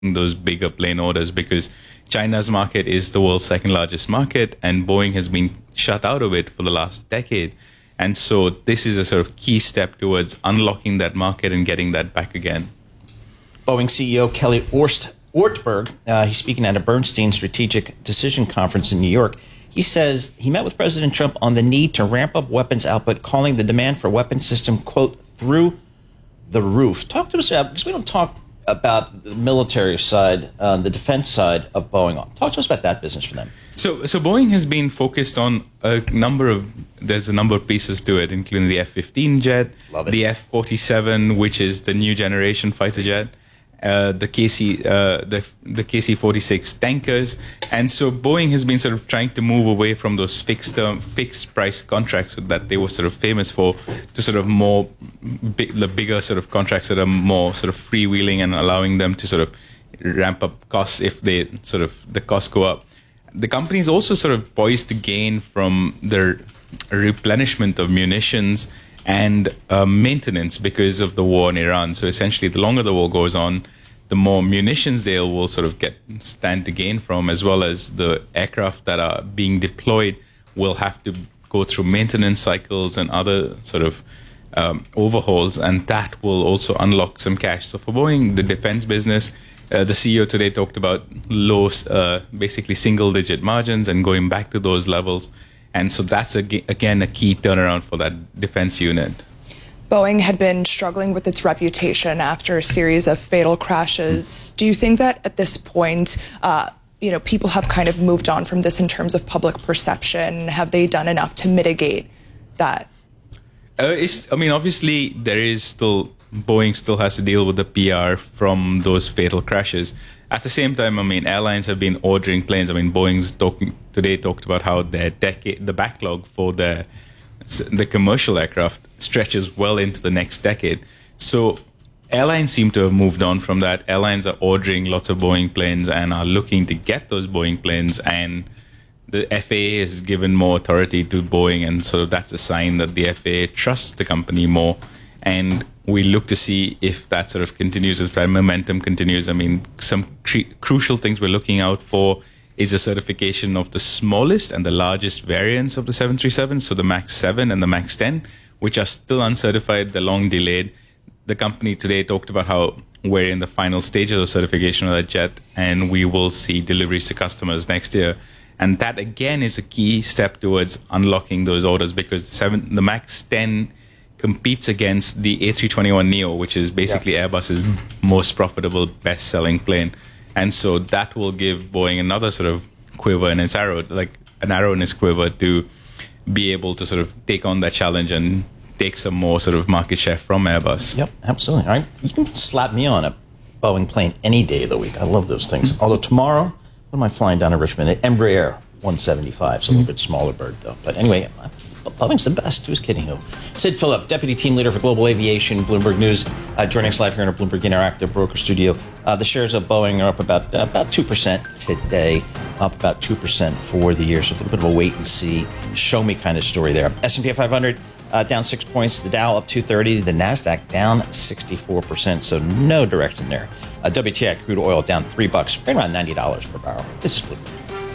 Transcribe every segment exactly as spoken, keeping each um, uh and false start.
those bigger plane orders, because China's market is the world's second largest market, and Boeing has been shut out of it for the last decade. And so this is a sort of key step towards unlocking that market and getting that back again. Boeing C E O Kelly Orst, Ortberg, uh, he's speaking at a Bernstein Strategic Decision Conference in New York. He says he met with President Trump on the need to ramp up weapons output, calling the demand for weapons system, quote, through the roof. Talk to us about, because we don't talk about the military side, uh, the defense side of Boeing. Talk to us about that business for them. So, so Boeing has been focused on a number of, there's a number of pieces to it, including the F fifteen jet, the F forty-seven, which is the new generation fighter jet, uh, the K C, uh, the the K C forty-six tankers, and so Boeing has been sort of trying to move away from those fixed term, fixed price contracts that they were sort of famous for, to sort of more big, the bigger sort of contracts that are more sort of freewheeling and allowing them to sort of ramp up costs if they sort of the costs go up. The company is also sort of poised to gain from their replenishment of munitions and uh, maintenance because of the war in Iran. So essentially, the longer the war goes on, the more munitions they will sort of get stand to gain from, as well as the aircraft that are being deployed will have to go through maintenance cycles and other sort of um, overhauls, and that will also unlock some cash. So for Boeing, the defense business, uh, the C E O today talked about low, uh, basically single-digit margins and going back to those levels. And so that's, a, again, a key turnaround for that defense unit. Boeing had been struggling with its reputation after a series of fatal crashes. Mm. Do you think that at this point, uh, you know, people have kind of moved on from this in terms of public perception? Have they done enough to mitigate that? Uh, it's, I mean, obviously, there is still, Boeing still has to deal with the P R from those fatal crashes. At the same time, I mean, airlines have been ordering planes. I mean, Boeing's talking today talked about how their decade, the backlog for their the commercial aircraft stretches well into the next decade. So airlines seem to have moved on from that. Airlines are ordering lots of Boeing planes and are looking to get those Boeing planes. And the F A A has given more authority to Boeing, and so that's a sign that the F A A trusts the company more. And we look to see if that sort of continues, if that momentum continues. I mean, some cre- crucial things we're looking out for is a certification of the smallest and the largest variants of the seven thirty-seven, so the MAX seven and the MAX ten, which are still uncertified, they're long delayed. The company today talked about how we're in the final stages of certification of that jet, and we will see deliveries to customers next year. And that, again, is a key step towards unlocking those orders, because the, seven, the MAX ten competes against the A three twenty-one neo, which is basically yeah. Airbus's most profitable, best-selling plane. And so that will give Boeing another sort of quiver in its arrow, like an arrow in its quiver, to be able to sort of take on that challenge and take some more sort of market share from Airbus. Yep, absolutely. All right. You can slap me on a Boeing plane any day of the week. I love those things. Although tomorrow, what am I flying down to Richmond? An Embraer one seventy-five, so a little bit smaller bird, though. But anyway, Boeing's the best. Who's kidding who? Sid Phillip, Deputy Team Leader for Global Aviation, Bloomberg News, uh, joining us live here in our Bloomberg Interactive Broker Studio. Uh, the shares of Boeing are up about uh, about two percent today, up about two percent for the year. So a little bit of a wait and see, show me kind of story there. S and P five hundred uh, down six points. The Dow up two thirty. The NASDAQ down sixty-four percent. So no direction there. Uh, W T I crude oil down three bucks, right around ninety dollars per barrel. This is Bloomberg.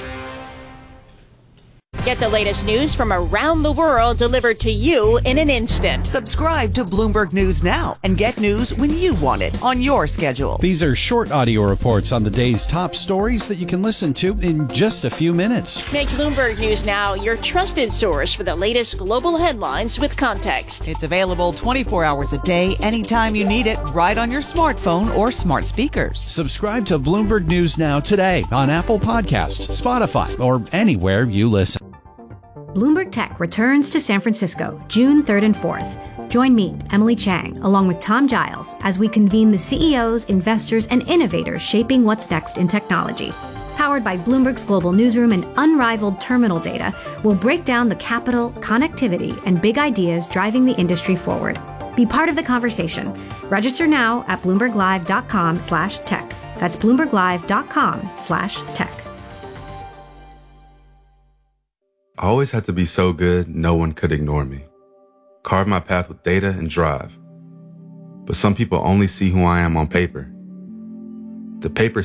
Get the latest news from around the world delivered to you in an instant. Subscribe to Bloomberg News now and get news when you want it on your schedule. These are short audio reports on the day's top stories that you can listen to in just a few minutes. Make Bloomberg News Now your trusted source for the latest global headlines with context. It's available twenty-four hours a day, anytime you need it, right on your smartphone or smart speakers. Subscribe to Bloomberg News Now today on Apple Podcasts, Spotify, or anywhere you listen. Bloomberg Tech returns to San Francisco June third and fourth. Join me, Emily Chang, along with Tom Giles, as we convene the C E Os, investors, and innovators shaping what's next in technology. Powered by Bloomberg's global newsroom and unrivaled terminal data, we'll break down the capital, connectivity, and big ideas driving the industry forward. Be part of the conversation. Register now at bloomberglive.com slash tech. That's bloomberglive.com slash tech. I always had to be so good, no one could ignore me. Carve my path with data and drive. But some people only see who I am on paper. The paper